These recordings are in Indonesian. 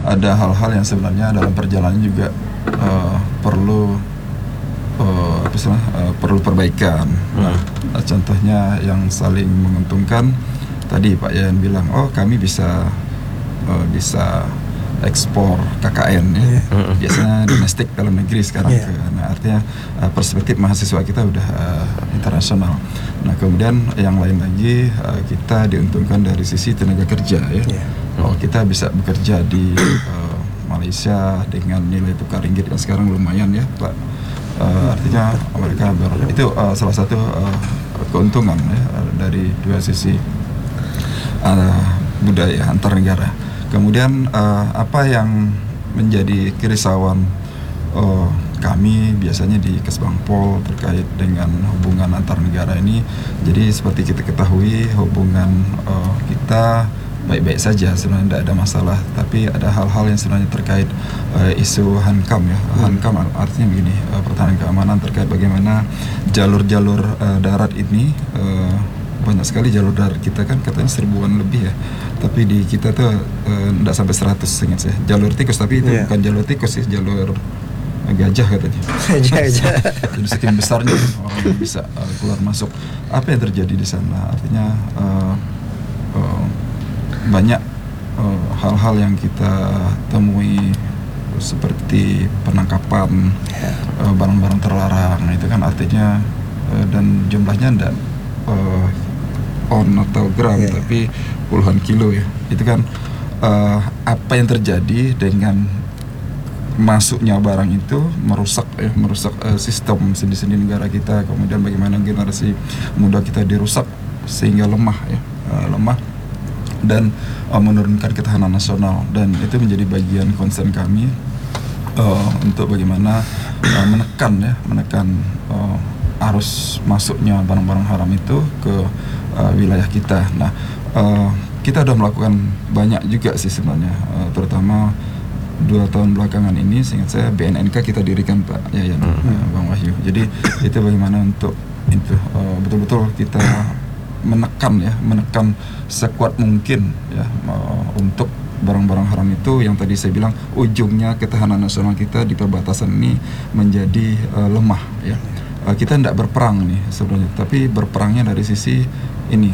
ada hal-hal yang sebenarnya dalam perjalanan juga perlu perlu perbaikan. Nah, contohnya yang saling menguntungkan tadi Pak Yayan bilang, kami bisa ekspor KKN ya. Biasanya domestik dalam negeri sekarang. Nah, artinya perspektif mahasiswa kita udah internasional. Nah, kemudian yang lain lagi kita diuntungkan dari sisi tenaga kerja ya. Kita bisa bekerja di Malaysia dengan nilai tukar ringgit yang sekarang lumayan ya Pak. Artinya mereka itu salah satu keuntungan ya, dari dua sisi budaya antar negara. Kemudian apa yang menjadi kerisauan kami biasanya di Kesbangpol terkait dengan hubungan antar negara ini. Jadi seperti kita ketahui hubungan kita baik-baik saja, sebenarnya tidak ada masalah. Tapi ada hal-hal yang sebenarnya terkait isu HANKAM ya. HANKAM artinya begini, pertahanan keamanan terkait bagaimana jalur-jalur darat ini. Banyak sekali jalur darat kita kan katanya 1000-an lebih ya. Tapi di kita tuh tidak sampai 100 ingat saya. Jalur tikus, tapi itu bukan jalur tikus sih, jalur gajah katanya. Gajah. Jadi sekian besarnya orang bisa keluar masuk. Apa yang terjadi di sana? Artinya banyak hal-hal yang kita temui seperti penangkapan barang-barang terlarang. Itu kan artinya dan jumlahnya tidak on atau gram, tapi puluhan kilo ya. Itu kan apa yang terjadi dengan masuknya barang itu merusak sistem sendi-sendi negara kita. Kemudian bagaimana generasi muda kita dirusak sehingga lemah dan menurunkan ketahanan nasional. Dan itu menjadi bagian concern kami untuk bagaimana menekan arus masuknya barang-barang haram itu ke wilayah kita. Nah, kita sudah melakukan banyak juga sih sebenarnya, terutama 2 tahun belakangan ini. Seingat saya BNNK kita dirikan Pak Yayan, Bang Wahyu. Jadi itu bagaimana untuk itu betul-betul kita menekan sekuat mungkin ya untuk barang-barang haram itu yang tadi saya bilang ujungnya ketahanan nasional kita di perbatasan ini menjadi lemah ya. Kita tidak berperang nih sebenarnya, tapi berperangnya dari sisi ini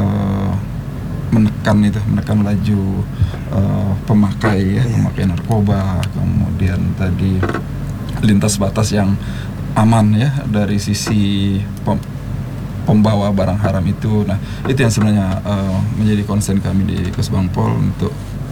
menekan laju pemakai narkoba, kemudian tadi lintas batas yang aman ya dari sisi pembawa barang haram itu. Nah, itu yang sebenarnya menjadi concern kami di Kesbangpol untuk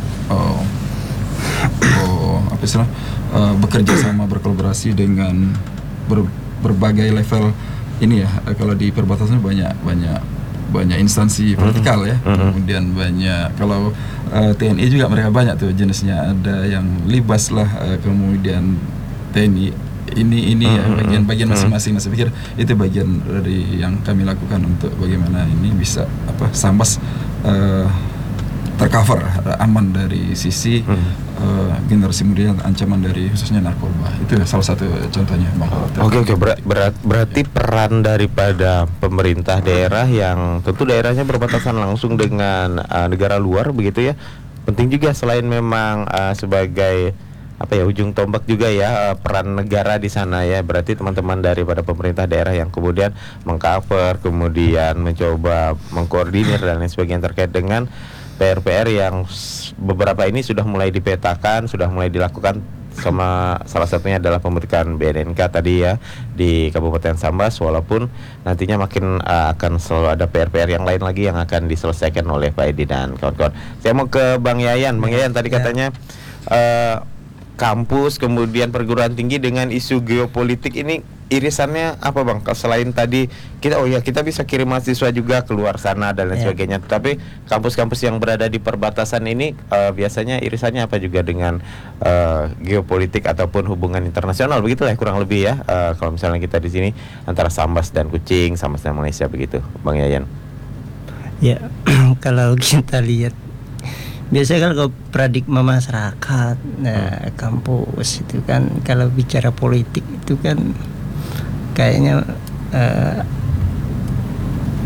bekerja sama, berkolaborasi dengan berbagai level ini ya. Kalau di perbatasan banyak instansi vertikal ya. Kemudian banyak, kalau TNI juga mereka banyak tuh jenisnya, ada yang libas lah, kemudian TNI ini ya, bagian masing-masing. Saya pikir itu bagian dari yang kami lakukan untuk bagaimana ini bisa Sambas tercover, aman dari sisi generasi muda, ancaman dari khususnya narkoba. Itu salah satu contohnya, Bang. Oke. Berarti peran daripada pemerintah daerah yang tentu daerahnya berbatasan langsung dengan negara luar begitu ya, penting juga selain memang sebagai ujung tombak juga ya, peran negara di sana ya. Berarti teman-teman daripada pemerintah daerah yang kemudian mengcover, kemudian mencoba mengkoordinir dan lain sebagainya terkait dengan PR-PR yang beberapa ini sudah mulai dipetakan, sudah mulai dilakukan, sama salah satunya adalah pembentukan BNNK tadi ya di Kabupaten Sambas. Walaupun nantinya makin akan selalu ada PR-PR yang lain lagi yang akan diselesaikan oleh Pak Edi dan kawan-kawan. Saya mau ke Bang Yayan. Bang Yayan tadi katanya kampus kemudian perguruan tinggi dengan isu geopolitik ini irisannya apa Bang? Selain tadi kita bisa kirim mahasiswa juga keluar sana dan lain sebagainya. Tapi kampus-kampus yang berada di perbatasan ini biasanya irisannya apa juga dengan geopolitik ataupun hubungan internasional begitulah kurang lebih ya. Kalau misalnya kita di sini antara Sambas dan Kucing, Sambas dan Malaysia begitu, Bang Yayan. Ya, kalau kita lihat biasanya kalau paradigma masyarakat, kampus itu kan kalau bicara politik itu kan kayaknya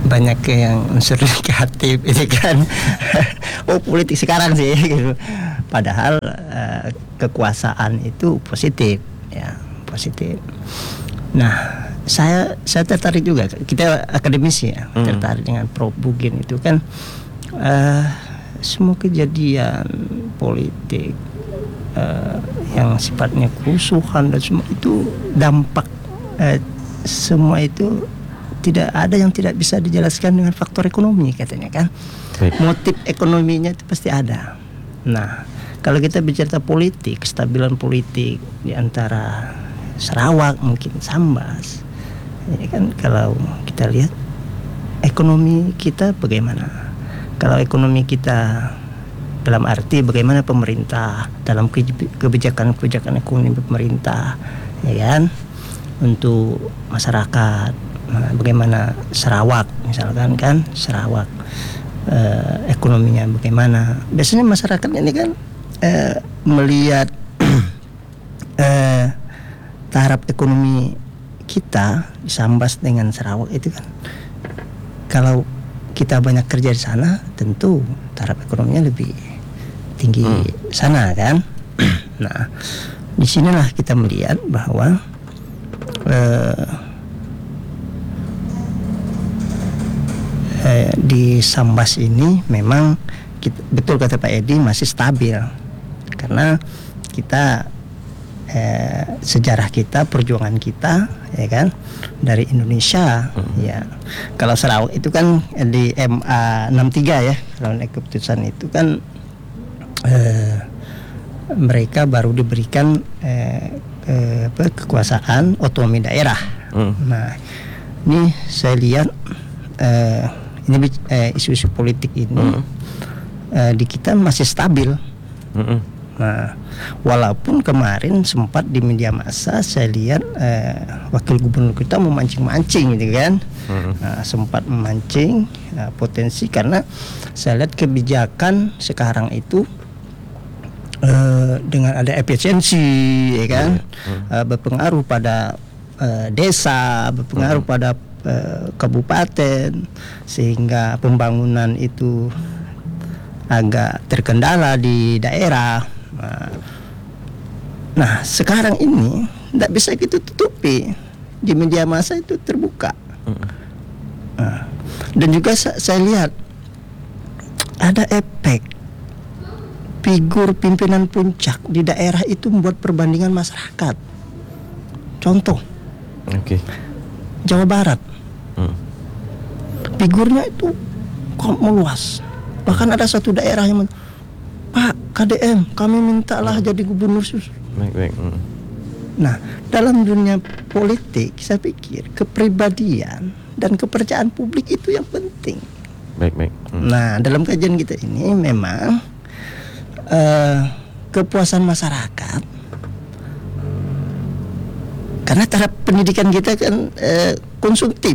banyak yang unsur negatif itu kan. Oh, politik sekarang sih gitu. Padahal kekuasaan itu positif, ya, positif. Nah, saya tertarik juga, kita akademisi ya, tertarik dengan Prof. Bugin itu kan semua kejadian politik yang sifatnya kerusuhan dan semua itu dampak semua itu tidak ada yang tidak bisa dijelaskan dengan faktor ekonomi katanya kan. Motif ekonominya itu pasti ada. Nah, kalau kita bicara politik, kestabilan politik di antara Sarawak mungkin Sambas, ya kan, kalau kita lihat ekonomi kita bagaimana? Kalau ekonomi kita dalam arti bagaimana pemerintah dalam kebijakan ekonomi pemerintah, ya kan, untuk masyarakat. Nah, bagaimana Sarawak misalkan kan, Sarawak ekonominya bagaimana? Biasanya masyarakat ini kan melihat taraf ekonomi kita di Sambas dengan Sarawak itu kan, kalau kita banyak kerja di sana tentu taraf ekonominya lebih tinggi sana kan. Nah, disinilah kita melihat bahwa di Sambas ini memang betul kata Pak Edi masih stabil karena kita sejarah kita, perjuangan kita, ya kan, dari Indonesia. Ya, kalau Sarawak itu kan di MA 63 ya, kalau naik keputusan itu kan mereka baru diberikan kekuasaan otonomi daerah. Nah, ini saya lihat ini isu-isu politik ini di kita masih stabil. Nah, walaupun kemarin sempat di media massa saya lihat wakil gubernur kita memancing-mancing gitu kan, sempat memancing potensi karena saya lihat kebijakan sekarang itu dengan ada efisiensi, ya kan, berpengaruh pada desa, berpengaruh pada kabupaten, sehingga pembangunan itu agak terkendala di daerah. Nah, sekarang ini tidak bisa kita tutupi, di media massa itu terbuka. Dan juga saya lihat ada efek figur pimpinan puncak di daerah itu membuat perbandingan masyarakat. Contoh, Jawa Barat, figurnya itu meluas. Bahkan ada satu daerah yang Pak KDM, kami mintalah jadi gubernur sus. Nah, dalam dunia politik saya pikir kepribadian dan kepercayaan publik itu yang penting. Nah, dalam kajian kita ini memang kepuasan masyarakat, karena taraf pendidikan kita kan konsumtif.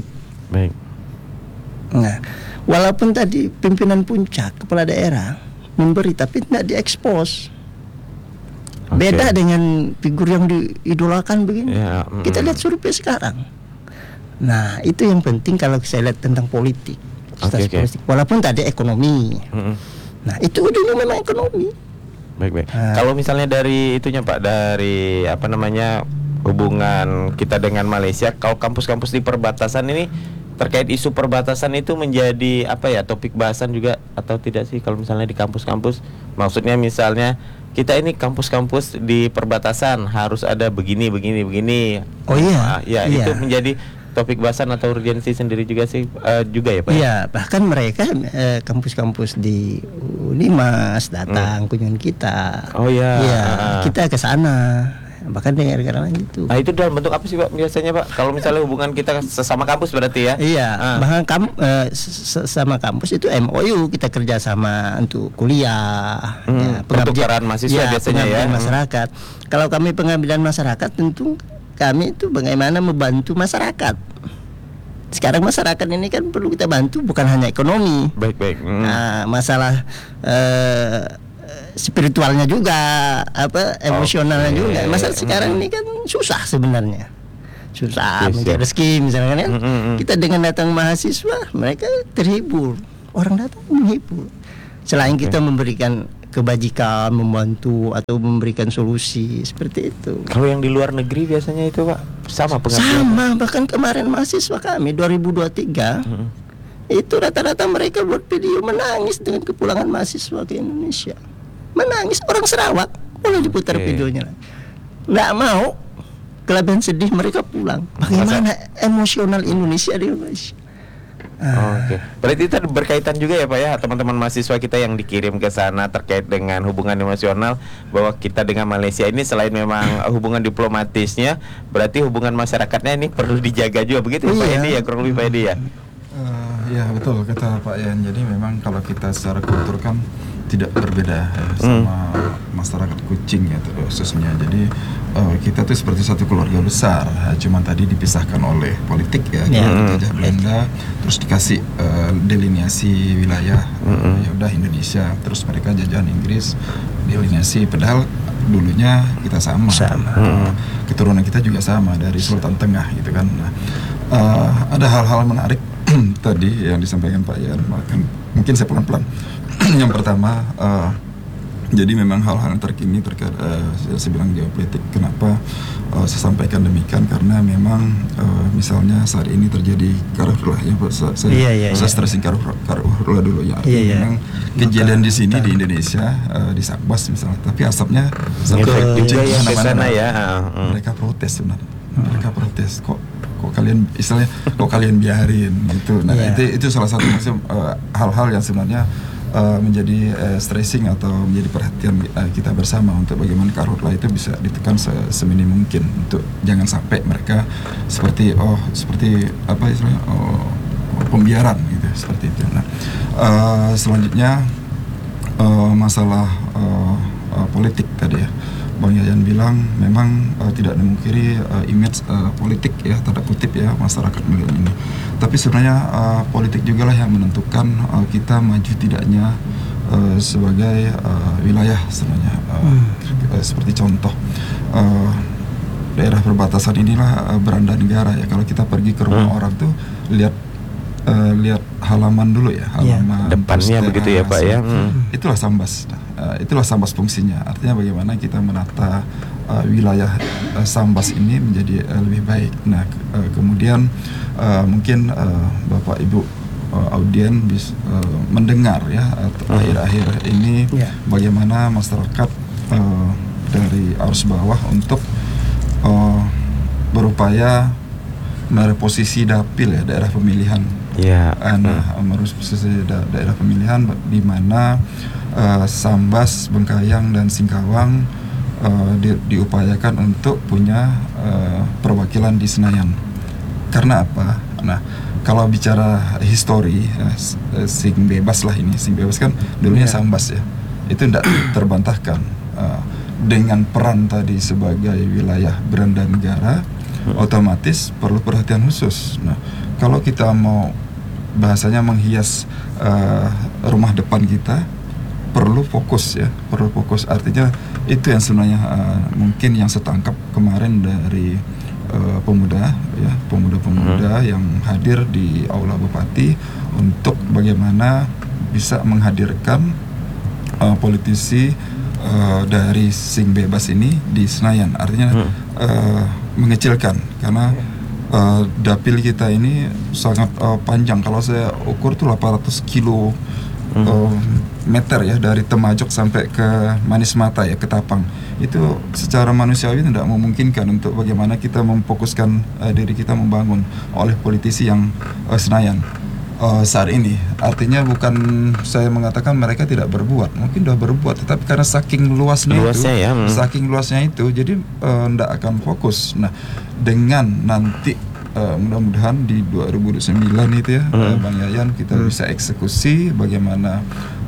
Nah, walaupun tadi pimpinan puncak, kepala daerah memberi tapi tidak diekspos. Beda dengan figur yang diidolakan begini. Kita lihat survei sekarang. Nah, itu yang penting kalau saya lihat tentang politik. Politik. Walaupun tadi ekonomi. Nah, itu ujungnya memang ekonomi. Baik. Kalau misalnya dari itunya Pak, dari hubungan kita dengan Malaysia, kalau kampus-kampus di perbatasan ini terkait isu perbatasan itu menjadi topik bahasan juga atau tidak sih kalau misalnya di kampus-kampus? Maksudnya misalnya kita ini kampus-kampus di perbatasan harus ada begini. Oh iya. Itu menjadi topik bahasan atau urgensi sendiri juga sih juga ya Pak? Iya, bahkan mereka kampus-kampus di Unimas datang kunjungan kita. Oh iya. Iya, kita ke sana. Bahkan dengar gitu. Nah, itu dalam bentuk apa sih Pak biasanya Pak? Kalau misalnya hubungan kita sesama kampus berarti ya? Iya, bahkan sesama kampus itu MOU, kita kerjasama untuk kuliah, pertukaran mahasiswa biasanya ya. Masyarakat. Kalau kami pengambilan masyarakat, tentu kami itu bagaimana membantu masyarakat. Sekarang masyarakat ini kan perlu kita bantu, bukan hanya ekonomi. Baik. Nah, masalah spiritualnya juga, emosionalnya juga. Masalah sekarang ini kan susah sebenarnya. susah Yes, mencari ya. rezeki misalnya kan. Kita dengan datang mahasiswa mereka terhibur, orang datang menghibur. Selain kita memberikan kebajikan, membantu atau memberikan solusi seperti itu. Kalau yang di luar negeri biasanya itu Pak sama pengertiannya. Sama, bahkan kemarin mahasiswa kami 2023 itu rata-rata mereka buat video menangis dengan kepulangan mahasiswa ke Indonesia. Menangis, orang Sarawak, boleh diputar Oke. videonya. Nggak mau, kelebihan sedih mereka pulang. Bagaimana emosional Indonesia di Indonesia? Oke. Berarti itu berkaitan juga ya Pak ya, teman-teman mahasiswa kita yang dikirim ke sana terkait dengan hubungan emosional, bahwa kita dengan Malaysia ini selain memang hubungan diplomatisnya, berarti hubungan masyarakatnya ini perlu dijaga juga begitu Pak Iya. Edi ya, kurang lebih Pak Edi ya. Ya betul kata Pak Yan. Jadi memang kalau kita secara kultur kan tidak berbeda ya, sama masyarakat Kuching ya khususnya. Jadi kita tuh seperti satu keluarga besar, cuman tadi dipisahkan oleh politik ya, dijajah Belanda, terus dikasih deliniasi wilayah, ya udah Indonesia, terus mereka jajahan Inggris, deliniasi, padahal dulunya kita sama. Keturunan kita juga sama dari Sultan Tengah gitu kan. Nah, ada hal-hal menarik tadi yang disampaikan Pak Yan, mungkin saya pelan-pelan. Yang pertama, jadi memang hal-hal yang terkini terkait saya bilang geopolitik. Kenapa saya sampaikan demikian? Karena memang misalnya saat ini terjadi Karhutlah ya, saya stressing Karhutlah dulu ya. Artinya memang kejadian di sini di Indonesia di Sabas misalnya, tapi asapnya Ngefek juga ya ke kemana-mana. sana ya. Mereka protes sebenarnya. Mereka protes kok kalian istilahnya kok kalian biarin gitu. Nah, itu salah satu hal-hal yang sebenarnya menjadi stressing atau menjadi perhatian kita bersama untuk bagaimana Karhutlah itu bisa ditekan seminim mungkin untuk jangan sampai mereka seperti apa istilahnya pembiaran gitu seperti itu. Nah, selanjutnya masalah politik tadi ya. Bang Yayan bilang memang tidak memungkiri image politik ya, tanda kutip ya, masyarakat milenial ini. Tapi sebenarnya politik juga lah yang menentukan kita maju tidaknya sebagai wilayah sebenarnya. Seperti contoh daerah perbatasan inilah beranda negara ya. Kalau kita pergi ke rumah orang tuh lihat halaman dulu ya, halaman depannya begitu ya Pak ya. Itulah Sambas. Itulah Sambas fungsinya. Artinya bagaimana kita menata wilayah Sambas ini menjadi lebih baik. Nah, kemudian mungkin Bapak Ibu audien bisa mendengar ya akhir-akhir ini bagaimana masyarakat dari arus bawah untuk berupaya mereposisi dapil ya, daerah pemilihan. Mereposisi daerah pemilihan di mana Sambas, Bengkayang dan Singkawang diupayakan untuk punya perwakilan di Senayan. Karena apa? Nah, kalau bicara histori Sing Bebas lah ini, Sing Bebas kan dulunya Sambas ya. Itu tidak terbantahkan dengan peran tadi sebagai wilayah beranda negara, otomatis perlu perhatian khusus. Nah, kalau kita mau bahasanya menghias rumah depan kita, perlu fokus ya, perlu fokus. Artinya itu yang sebenarnya mungkin yang saya tangkap kemarin dari pemuda yang hadir di Aula Bupati untuk bagaimana bisa menghadirkan politisi dari Sing Bebas ini di Senayan. Artinya mengecilkan karena dapil kita ini sangat panjang. Kalau saya ukur tuh 800 kilo meter ya, dari Temajok sampai ke Manis Mata ya, ke Tapang. Itu secara manusiawi tidak memungkinkan untuk bagaimana kita memfokuskan diri kita membangun oleh politisi yang Senayan saat ini. Artinya bukan saya mengatakan mereka tidak berbuat, mungkin sudah berbuat, tetapi karena saking luasnya itu jadi tidak akan fokus. Nah, dengan nanti mudah-mudahan di 2029 itu ya, Bang Yayan, kita bisa eksekusi bagaimana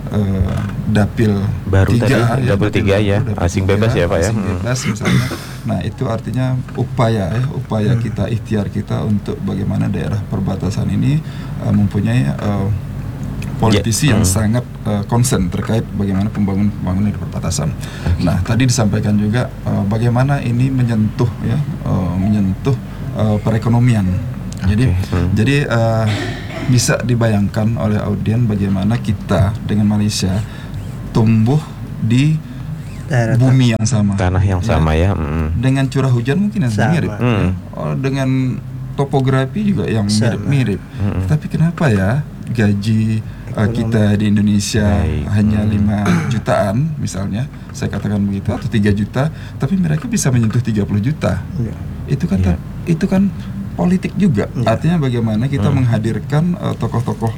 dapil baru 3 tadi, dapil 3 ya, Sing Bebas ya Pak ya. Sing Bebas misalnya. Nah, itu artinya upaya kita, ikhtiar kita untuk bagaimana daerah perbatasan ini mempunyai politisi yang sangat concern terkait bagaimana pembangunan di perbatasan. Nah, tadi disampaikan juga bagaimana ini menyentuh perekonomian. Jadi bisa dibayangkan oleh audien bagaimana kita dengan Malaysia tumbuh di bumi yang sama, tanah yang sama ya. Dengan curah hujan mungkin yang Sama. mirip, dengan topografi juga yang Sama. mirip-mirip. Tapi kenapa ya gaji kita di Indonesia hanya 5 jutaan misalnya, saya katakan begitu, atau 3 juta, tapi mereka bisa menyentuh 30 juta. Itu kan politik juga. Artinya bagaimana kita menghadirkan tokoh-tokoh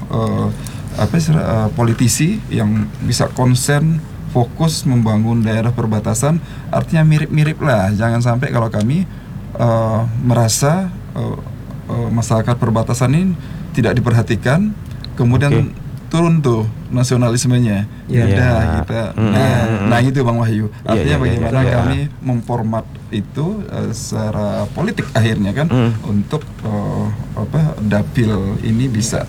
politisi yang bisa konsen, fokus membangun daerah perbatasan. Artinya mirip-mirip lah. Jangan sampai kalau kami merasa masyarakat perbatasan ini tidak diperhatikan, kemudian turun tuh nasionalismenya. Kita. Nah itu Bang Wahyu. Artinya bagaimana kami memformat itu secara politik akhirnya kan, untuk dapil ini bisa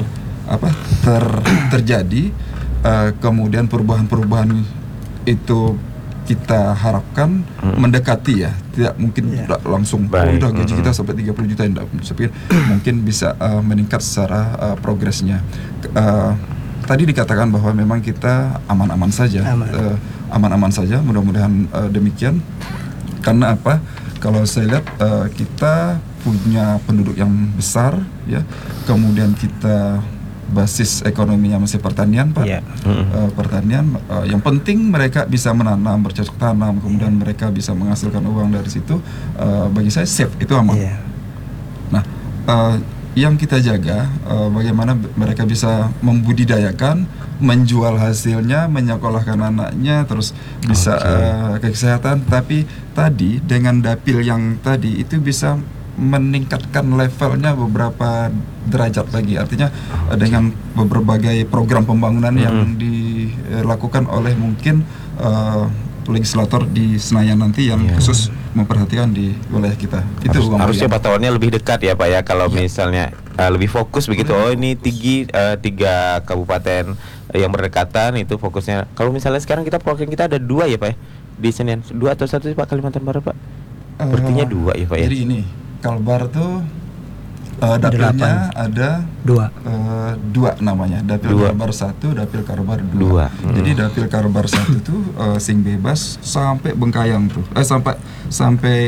terjadi, kemudian perubahan-perubahan itu kita harapkan mendekati ya, tidak mungkin tidak langsung udah gaji kita sampai 30 juta, tapi mungkin bisa meningkat secara progresnya. Tadi dikatakan bahwa memang kita aman-aman saja, aman-aman saja, mudah-mudahan demikian. Karena apa? Kalau saya lihat kita punya penduduk yang besar ya, kemudian kita basis ekonominya masih pertanian, Pak. Pertanian, yang penting mereka bisa menanam, bercocok tanam, kemudian mereka bisa menghasilkan uang dari situ. Bagi saya safe, itu aman. Nah, yang kita jaga bagaimana mereka bisa membudidayakan, menjual hasilnya, menyekolahkan anaknya, terus bisa ke kesehatan. Tapi tadi dengan dapil yang tadi itu bisa meningkatkan levelnya beberapa derajat lagi. Artinya dengan berbagai program pembangunan yang dilakukan oleh mungkin legislator di Senayan nanti yang khusus memperhatikan di wilayah kita. Itu harusnya pantauannya lebih dekat ya Pak ya, kalau misalnya lebih fokus begitu. Oh ini tiga kabupaten yang berdekatan itu fokusnya. Kalau misalnya sekarang kita program kita ada 2 ya Pak ya di Senayan, 2 atau 1 sih Pak Kalimantan Barat Pak? Sepertinya 2 ya Pak ya. Jadi ini Kalbar tuh dapilnya ada 2 namanya, Dapil Kalbar 1, Dapil Kalbar 2. Jadi Dapil Kalbar 1 tuh sing bebas sampai Bengkayang tuh, sampai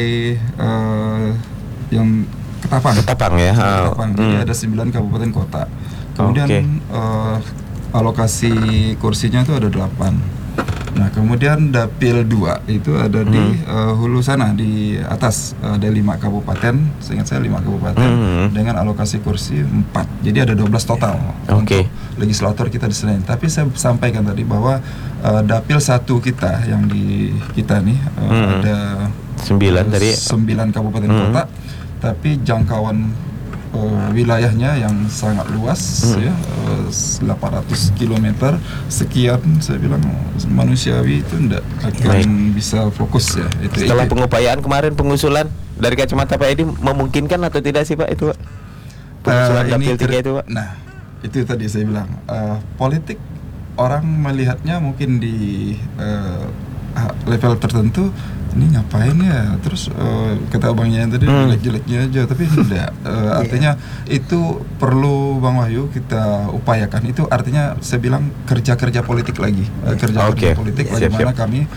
yang Ketapang ya. Ketapang. Jadi ada 9 kabupaten kota. Kemudian alokasi kursinya itu ada 8. Nah, kemudian Dapil 2 itu ada di hulu sana, di atas, ada 5 kabupaten, seingat saya 5 kabupaten dengan alokasi kursi 4. Jadi ada 12 total untuk legislator kita di Senayan. Tapi saya sampaikan tadi bahwa Dapil 1 kita yang di kita nih ada 9 kabupaten kota, tapi jangkauan wilayahnya yang sangat luas ya, 800 km sekian. Saya bilang manusiawi itu tidak akan bisa fokus ya. Setelah pengupayaan kemarin, pengusulan dari kacamata Pak Edi, memungkinkan atau tidak sih Pak itu Pak? Pengusulan Dapil 3 itu Pak? Nah itu tadi saya bilang, politik orang melihatnya mungkin di level tertentu, ini ngapain ya, terus kata abangnya yang tadi jelek-jeleknya aja, tapi tidak. Artinya itu perlu Bang Wahyu kita upayakan. Itu artinya saya bilang kerja-kerja politik lagi, kerja politik bagaimana kami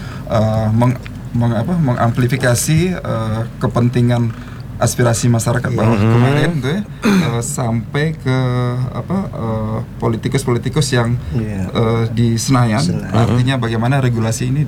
mengamplifikasi kepentingan aspirasi masyarakat bawah kemarin tuh ya, sampai ke politikus-politikus yang di Senayan. Artinya bagaimana regulasi ini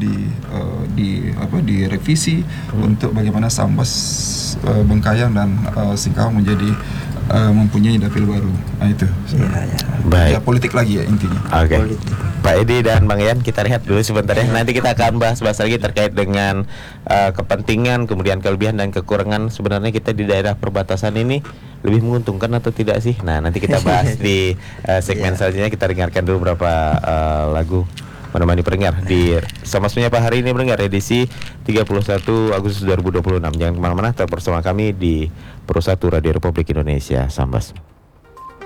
direvisi untuk bagaimana Sambas, Bengkayang dan Singkawang menjadi mempunyai dapil baru. Nah itu. Baik. Ya, politik lagi ya intinya. Pak Edi dan Bang Ian, kita lihat dulu sebentar ya. Nanti kita akan bahas lagi terkait dengan kepentingan, kemudian kelebihan dan kekurangan sebenarnya kita di daerah perbatasan ini lebih menguntungkan atau tidak sih. Nah nanti kita bahas di segmen selanjutnya. Kita dengarkan dulu beberapa lagu menemani pendengar di Sambas Menyapa hari ini, pendengar edisi 31 Agustus 2026. Jangan kemana-mana, tetap bersama kami di Pro 1 Radio Republik Indonesia Sambas.